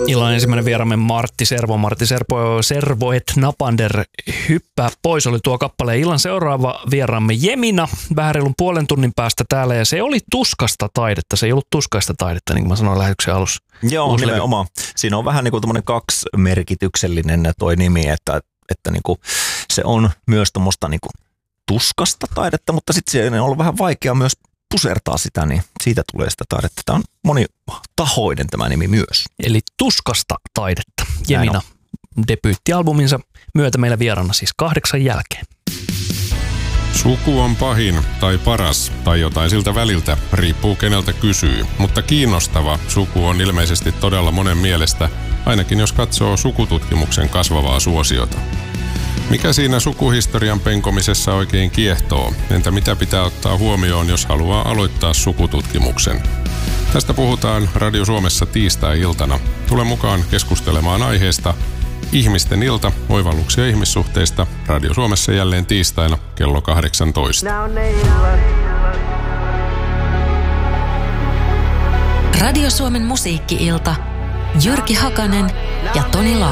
Illan ensimmäinen vieraamme Martti Servo et Napander hyppää pois, oli tuo kappale. Illan seuraava vieraamme Jemina, vähän reilun puolen tunnin päästä täällä, ja se oli tuskasta taidetta, se ei ollut tuskaista taidetta, niin kuin mä sanoin lähetyksen alussa. Joo, nimenomaan. Siinä on vähän niin kuin tämmöinen kaksimerkityksellinen toi nimi, että niin kuin se on myös tuommoista niin kuin tuskasta taidetta, mutta sitten se on ollut vähän vaikea myös pusertaa sitä, niin siitä tulee sitä taidetta. Tämä on monitahoinen tämä nimi myös. Eli tuskasta taidetta. Jemina debyyttialbuminsa myötä meillä vieraana siis 8 jälkeen. Suku on pahin tai paras tai jotain siltä väliltä, riippuu keneltä kysyy. Mutta kiinnostava suku on ilmeisesti todella monen mielestä, ainakin jos katsoo sukututkimuksen kasvavaa suosiota. Mikä siinä sukuhistorian penkomisessa oikein kiehtoo? Entä mitä pitää ottaa huomioon, jos haluaa aloittaa sukututkimuksen? Tästä puhutaan Radio Suomessa tiistai-iltana. Tule mukaan keskustelemaan aiheesta Ihmisten ilta, oivalluksia ihmissuhteista. Radio Suomessa jälleen tiistaina kello 18. Radio Suomen musiikki-ilta. Jyrki Hakanen ja Toni Laakso.